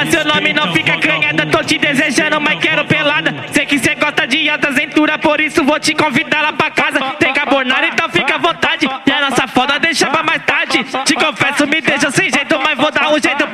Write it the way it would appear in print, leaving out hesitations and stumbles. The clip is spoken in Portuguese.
fala seu nome, não fica canhada. Tô te desejando, mas quero pelada. Sei que cê gosta de alta aventura, por isso vou te convidar lá pra casa. Tem carbonara, então fica à vontade. E a nossa foda deixa pra mais tarde. Te confesso, me deixa sem jeito, mas vou dar um jeito